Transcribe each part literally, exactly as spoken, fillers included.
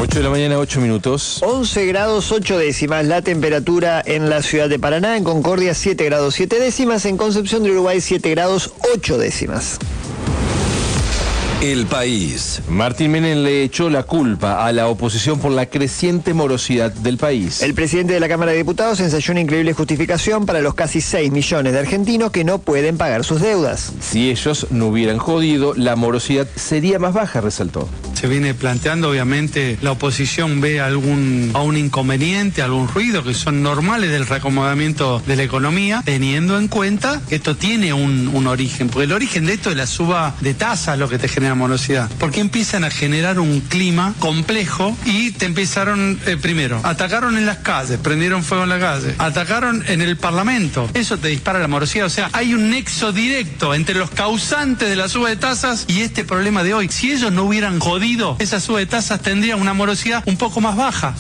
ocho de la mañana, ocho minutos. once grados ocho décimas la temperatura en la ciudad de Paraná. En Concordia siete grados siete décimas. En Concepción del Uruguay siete grados ocho décimas. El País. Martín Menem le echó la culpa a la oposición por la creciente morosidad del país. El presidente de la Cámara de Diputados ensayó una increíble justificación para los casi seis millones de argentinos que no pueden pagar sus deudas. Si ellos no hubieran jodido, la morosidad sería más baja, resaltó. Se viene planteando, obviamente, la oposición ve algún, algún inconveniente, algún ruido que son normales del reacomodamiento de la economía, teniendo en cuenta que esto tiene un, un origen, porque el origen de esto es la suba de tasas lo que te genera morosidad, porque empiezan a generar un clima complejo y te empezaron, eh, primero, atacaron en las calles, prendieron fuego en la calle, atacaron en el Parlamento, eso te dispara la morosidad, o sea, hay un nexo directo entre los causantes de la suba de tasas y este problema de hoy. Si ellos no hubieran jodido esa suba de tasas, tendrían una morosidad un poco más baja.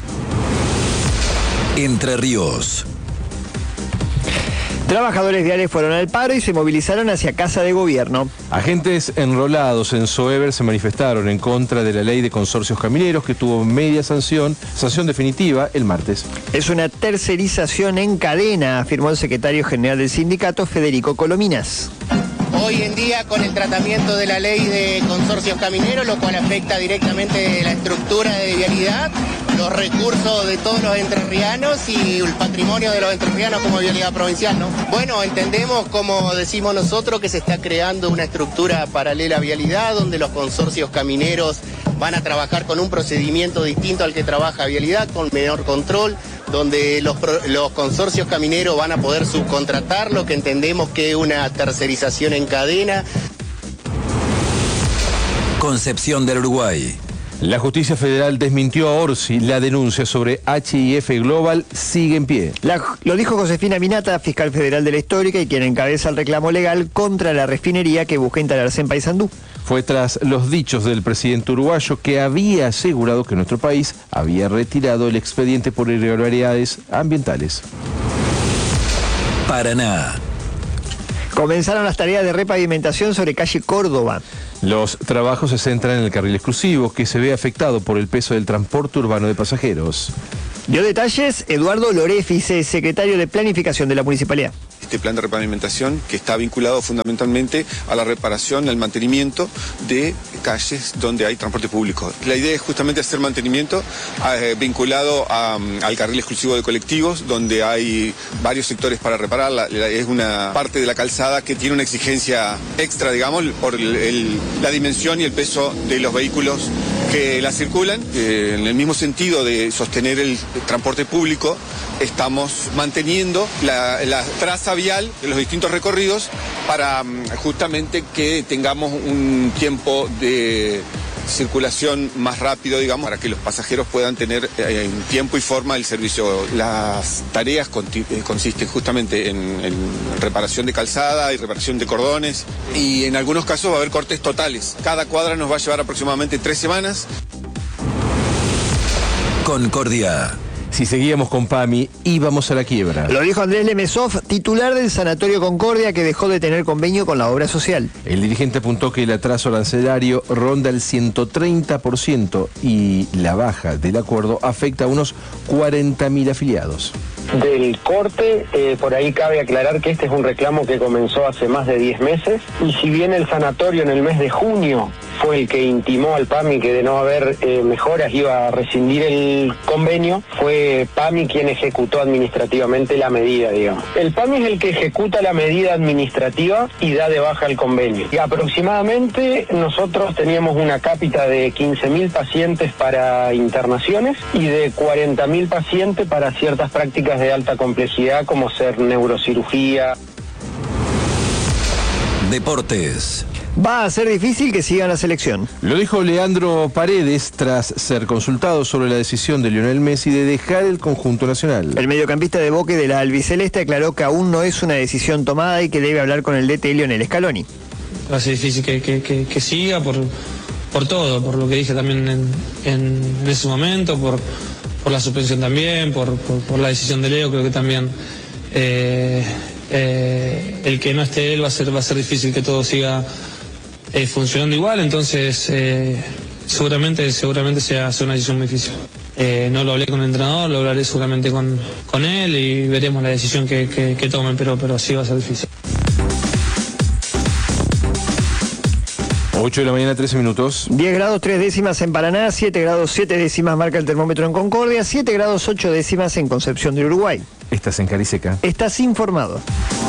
Entre Ríos. Trabajadores viales fueron al paro y se movilizaron hacia Casa de Gobierno. Agentes enrolados en Soever se manifestaron en contra de la ley de consorcios camineros que tuvo media sanción, sanción definitiva el martes. Es una tercerización en cadena, afirmó el secretario general del sindicato, Federico Colominas. Hoy en día, con el tratamiento de la ley de consorcios camineros, lo cual afecta directamente la estructura de vialidad, los recursos de todos los entrerrianos y el patrimonio de los entrerrianos como vialidad provincial, ¿no? Bueno, entendemos, como decimos nosotros, que se está creando una estructura paralela a vialidad, donde los consorcios camineros van a trabajar con un procedimiento distinto al que trabaja vialidad, con menor control, donde los, los consorcios camineros van a poder subcontratar lo que entendemos que es una tercerización en cadena. Concepción del Uruguay. La justicia federal desmintió a Orsi. La denuncia sobre H I F Global sigue en pie. La, lo dijo Josefina Minata, fiscal federal de la Histórica y quien encabeza el reclamo legal contra la refinería que busca instalarse en Paysandú. Fue tras los dichos del presidente uruguayo que había asegurado que nuestro país había retirado el expediente por irregularidades ambientales. Paraná. Comenzaron las tareas de repavimentación sobre calle Córdoba. Los trabajos se centran en el carril exclusivo, que se ve afectado por el peso del transporte urbano de pasajeros. Dio detalles Eduardo Lorefice, secretario de Planificación de la Municipalidad. Este plan de repavimentación que está vinculado fundamentalmente a la reparación, al mantenimiento de calles donde hay transporte público. La idea es justamente hacer mantenimiento eh, vinculado a, al carril exclusivo de colectivos, donde hay varios sectores para reparar. La, la, es una parte de la calzada que tiene una exigencia extra, digamos, por el, el, la dimensión y el peso de los vehículos que la circulan. Eh, en el mismo sentido de sostener el transporte público, estamos manteniendo la, la traza vial de los distintos recorridos para justamente que tengamos un tiempo de circulación más rápido, digamos, para que los pasajeros puedan tener eh, en tiempo y forma el servicio. Las tareas consisten justamente en, en reparación de calzada y reparación de cordones, y en algunos casos va a haber cortes totales. Cada cuadra nos va a llevar aproximadamente tres semanas. Concordia. Si seguíamos con PAMI, íbamos a la quiebra. Lo dijo Andrés Lemesov, titular del Sanatorio Concordia, que dejó de tener convenio con la obra social. El dirigente apuntó que el atraso arancelario ronda el ciento treinta por ciento y la baja del acuerdo afecta a unos cuarenta mil afiliados. Del corte, eh, por ahí cabe aclarar que este es un reclamo que comenzó hace más de diez meses, y si bien el sanatorio en el mes de junio fue el que intimó al PAMI que de no haber eh, mejoras iba a rescindir el convenio, fue PAMI quien ejecutó administrativamente la medida, digamos. El PAMI es el que ejecuta la medida administrativa y da de baja el convenio. Y aproximadamente nosotros teníamos una cápita de quince mil pacientes para internaciones y de cuarenta mil pacientes para ciertas prácticas de alta complejidad como ser neurocirugía. Deportes. Va a ser difícil que sigan la selección. Lo dijo Leandro Paredes tras ser consultado sobre la decisión de Lionel Messi de dejar el conjunto nacional. El mediocampista de Boca y de la albiceleste aclaró que aún no es una decisión tomada y que debe hablar con el D T Lionel Scaloni. Va a ser difícil que, que, que, que siga por, por todo, por lo que dije también en, en, en ese momento, por, por la suspensión también, por, por, por la decisión de Leo, creo que también eh, eh, el que no esté él va a ser, va a ser difícil que todo siga Eh, funcionando igual, entonces eh, seguramente, seguramente sea, sea una decisión muy difícil. Eh, no lo hablé con el entrenador, lo hablaré seguramente con, con él y veremos la decisión que, que, que tomen, pero, pero sí va a ser difícil. ocho de la mañana, trece minutos. diez grados tres décimas en Paraná, siete grados siete décimas marca el termómetro en Concordia, siete grados ocho décimas en Concepción del Uruguay. Estás en Cariseca. Estás informado.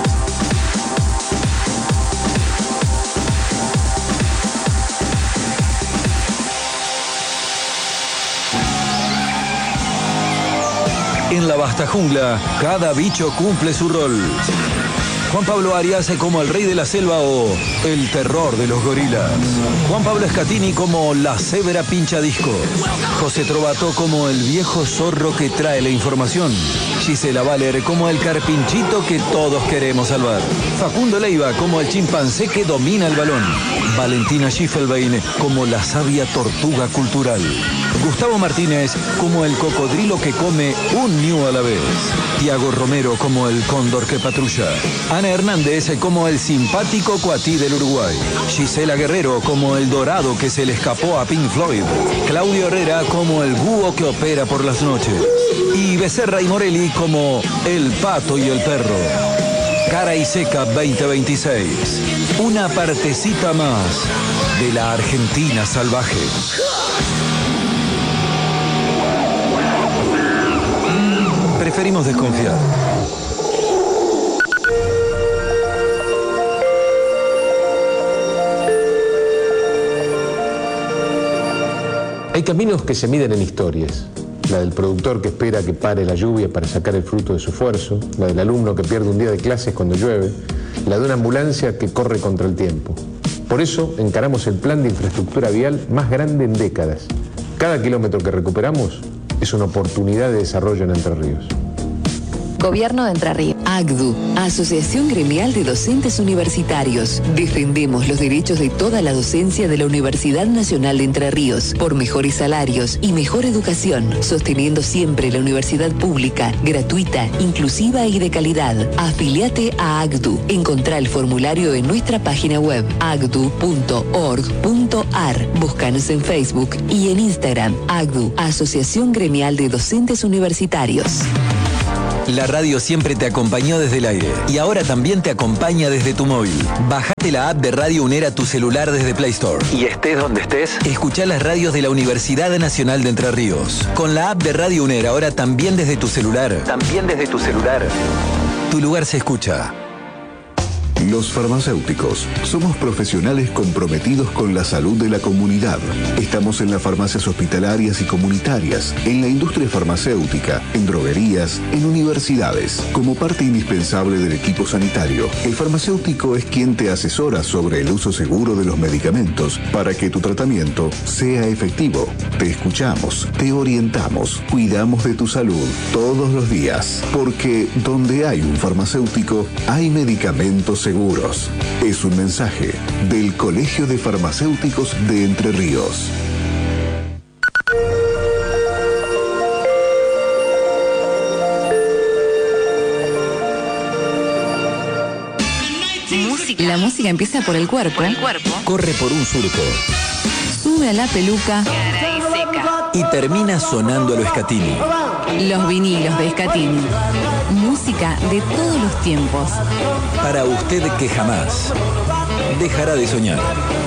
En la vasta jungla, cada bicho cumple su rol. Juan Pablo Arias como el rey de la selva o el terror de los gorilas. Juan Pablo Scatini como la cebra pincha disco. José Trovato como el viejo zorro que trae la información. Gisela Valer como el carpinchito que todos queremos salvar. Facundo Leiva como el chimpancé que domina el balón. Valentina Schiffelbein como la sabia tortuga cultural. Gustavo Martínez como el cocodrilo que come un ñu a la vez. Tiago Romero como el cóndor que patrulla. Ana Hernández como el simpático cuatí del Uruguay. Gisela Guerrero como el dorado que se le escapó a Pink Floyd. Claudio Herrera como el búho que opera por las noches. Y Becerra y Morelli como el pato y el perro. Cara y Seca veinte veintiséis. Una partecita más de la Argentina salvaje. Preferimos desconfiar. Hay caminos que se miden en historias. La del productor que espera que pare la lluvia para sacar el fruto de su esfuerzo, la del alumno que pierde un día de clases cuando llueve, la de una ambulancia que corre contra el tiempo. Por eso encaramos el plan de infraestructura vial más grande en décadas. Cada kilómetro que recuperamos es una oportunidad de desarrollo en Entre Ríos. Gobierno de Entre Ríos. A C D U, Asociación Gremial de Docentes Universitarios. Defendemos los derechos de toda la docencia de la Universidad Nacional de Entre Ríos por mejores salarios y mejor educación, sosteniendo siempre la universidad pública, gratuita, inclusiva y de calidad. Afiliate a A C D U. Encontrá el formulario en nuestra página web a c d u punto org punto a r. Búscanos en Facebook y en Instagram. A C D U, Asociación Gremial de Docentes Universitarios. La radio siempre te acompañó desde el aire y ahora también te acompaña desde tu móvil. Bajate la app de Radio UNER a tu celular desde Play Store. Y estés donde estés, escuchá las radios de la Universidad Nacional de Entre Ríos. Con la app de Radio UNER ahora también desde tu celular. También desde tu celular. Tu lugar se escucha. Los farmacéuticos somos profesionales comprometidos con la salud de la comunidad. Estamos en las farmacias hospitalarias y comunitarias, en la industria farmacéutica, en droguerías, en universidades. Como parte indispensable del equipo sanitario, el farmacéutico es quien te asesora sobre el uso seguro de los medicamentos para que tu tratamiento sea efectivo. Te escuchamos, te orientamos, cuidamos de tu salud todos los días, porque donde hay un farmacéutico, hay medicamentos seguros. Es un mensaje del Colegio de Farmacéuticos de Entre Ríos. Música. La música empieza por el cuerpo. Por el cuerpo. Corre por un surco. Sube a la peluca. Y termina sonando a lo Scatini. Los vinilos de Scatini. Música de todos los tiempos. Para usted que jamás dejará de soñar.